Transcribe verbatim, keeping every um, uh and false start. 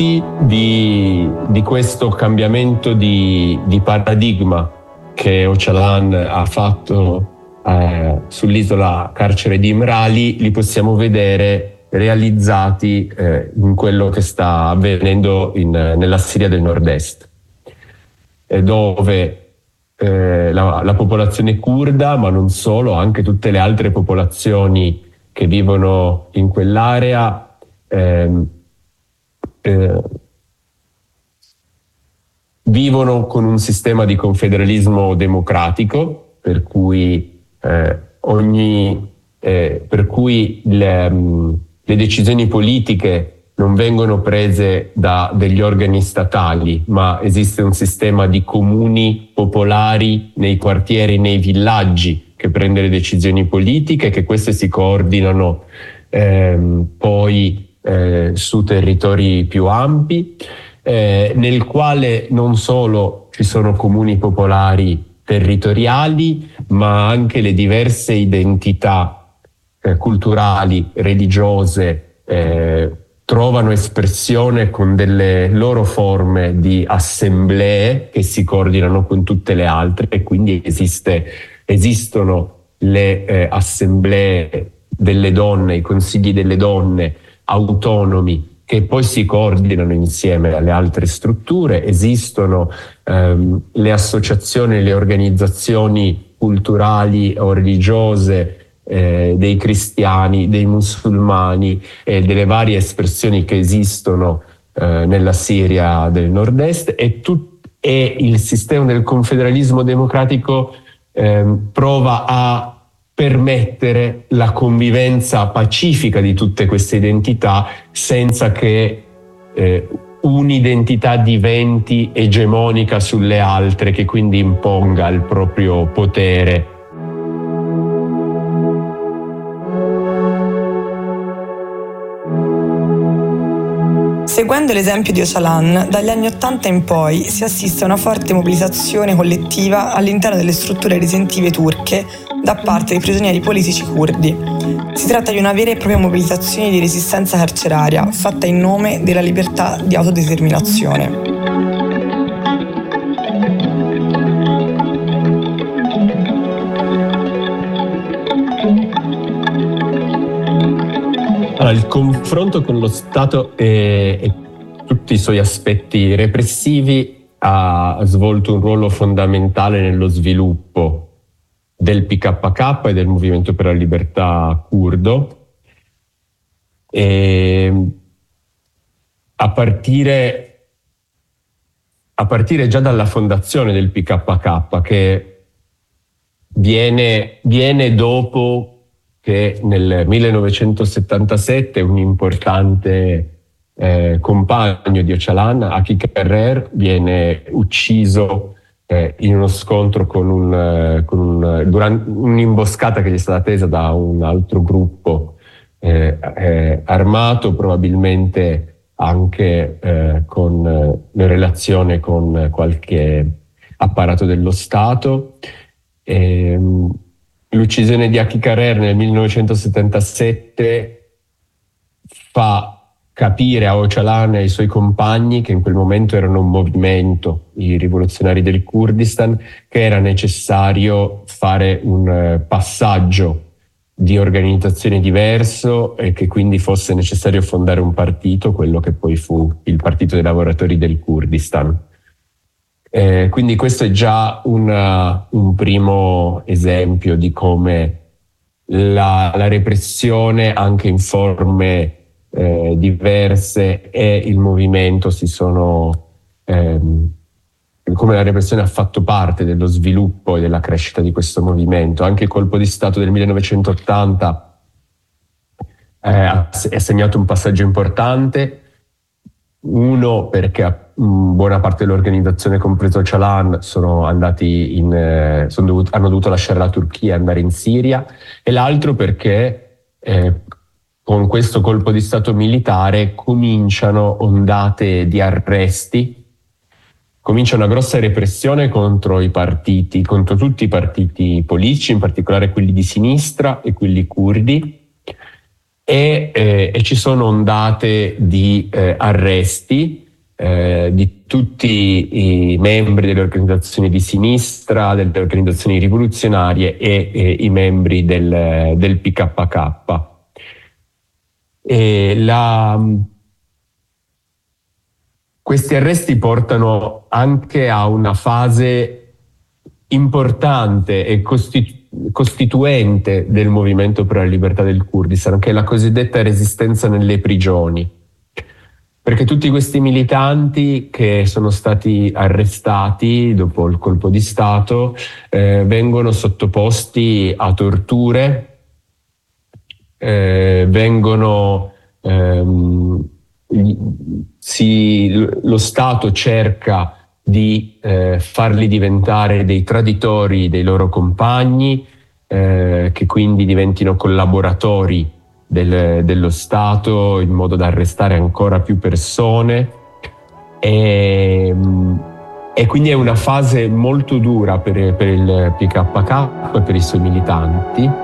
frutti di, di questo cambiamento di, di paradigma che Öcalan ha fatto eh, sull'isola carcere di Imrali, li possiamo vedere realizzati eh, in quello che sta avvenendo in, nella Siria del nord-est, eh, dove eh, la, la popolazione curda, ma non solo, anche tutte le altre popolazioni che vivono in quell'area eh, eh, vivono con un sistema di confederalismo democratico, per cui eh, ogni eh, per cui le, um, le decisioni politiche non vengono prese da degli organi statali, ma esiste un sistema di comuni popolari nei quartieri, nei villaggi, che prende le decisioni politiche, che queste si coordinano ehm, poi eh, su territori più ampi, eh, nel quale non solo ci sono comuni popolari territoriali, ma anche le diverse identità eh, culturali, religiose, eh, trovano espressione con delle loro forme di assemblee che si coordinano con tutte le altre, e quindi esiste, esistono le eh, assemblee delle donne, i consigli delle donne autonomi che poi si coordinano insieme alle altre strutture, esistono ehm, le associazioni, le organizzazioni culturali o religiose Eh, dei cristiani, dei musulmani e eh, delle varie espressioni che esistono eh, nella Siria del nord-est, e, tut- e il sistema del confederalismo democratico eh, prova a permettere la convivenza pacifica di tutte queste identità senza che eh, un'identità diventi egemonica sulle altre, che quindi imponga il proprio potere. Seguendo l'esempio di Öcalan, dagli anni Ottanta in poi si assiste a una forte mobilitazione collettiva all'interno delle strutture detentive turche da parte dei prigionieri politici curdi. Si tratta di una vera e propria mobilitazione di resistenza carceraria, fatta in nome della libertà di autodeterminazione. Allora, il confronto con lo Stato e, e tutti i suoi aspetti repressivi ha svolto un ruolo fondamentale nello sviluppo del P K K e del Movimento per la Libertà curdo, e a partire, a partire già dalla fondazione del P K K, che viene, viene dopo che nel millenovecentosettantasette un importante eh, compagno di Öcalan, Aki Carrer, viene ucciso eh, in uno scontro con, un, con un, durante un'imboscata che gli è stata tesa da un altro gruppo eh, eh, armato, probabilmente anche eh, con eh, relazione con qualche apparato dello Stato. E, l'uccisione di Aki Carrer nel millenovecentosettantasette fa capire a Öcalan e ai suoi compagni, che in quel momento erano un movimento, i rivoluzionari del Kurdistan, che era necessario fare un passaggio di organizzazione diverso e che quindi fosse necessario fondare un partito, quello che poi fu il Partito dei Lavoratori del Kurdistan. Eh, quindi questo è già una, un primo esempio di come la, la repressione, anche in forme eh, diverse, e il movimento si sono ehm, come la repressione ha fatto parte dello sviluppo e della crescita di questo movimento. Anche il colpo di Stato del millenovecentottanta eh, ha segnato un passaggio importante. Uno, perché buona parte dell'organizzazione, compreso Öcalan, sono andati in, eh, sono dovuti, hanno dovuto lasciare la Turchia e andare in Siria, e l'altro perché eh, con questo colpo di Stato militare cominciano ondate di arresti, comincia una grossa repressione contro i partiti, contro tutti i partiti politici, in particolare quelli di sinistra e quelli curdi, e, eh, e ci sono ondate di eh, arresti eh, di tutti i membri delle organizzazioni di sinistra, delle organizzazioni rivoluzionarie e, e i membri del, del P K K. E la, questi arresti portano anche a una fase importante e costitu- costituente del movimento per la libertà del Kurdistan, che è la cosiddetta resistenza nelle prigioni. Perché tutti questi militanti che sono stati arrestati dopo il colpo di Stato eh, vengono sottoposti a torture, eh, vengono ehm, si, lo Stato cerca di eh, farli diventare dei traditori dei loro compagni, eh, che quindi diventino collaboratori del, dello Stato in modo da arrestare ancora più persone, e, e quindi è una fase molto dura per, per il P K K e per i suoi militanti.